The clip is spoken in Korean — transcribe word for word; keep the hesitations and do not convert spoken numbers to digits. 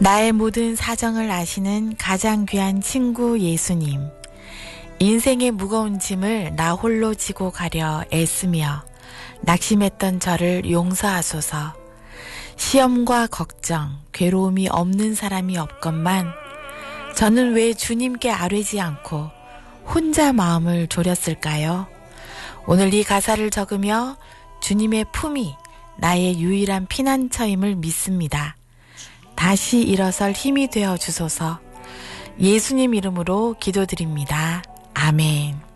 나의 모든 사정을 아시는 가장 귀한 친구 예수님. 인생의 무거운 짐을 나 홀로 지고 가려 애쓰며 낙심했던 저를 용서하소서. 시험과 걱정, 괴로움이 없는 사람이 없건만 저는 왜 주님께 아뢰지 않고 혼자 마음을 졸였을까요? 오늘 이 가사를 적으며 주님의 품이 나의 유일한 피난처임을 믿습니다. 다시 일어설 힘이 되어 주소서. 예수님 이름으로 기도드립니다. 아멘.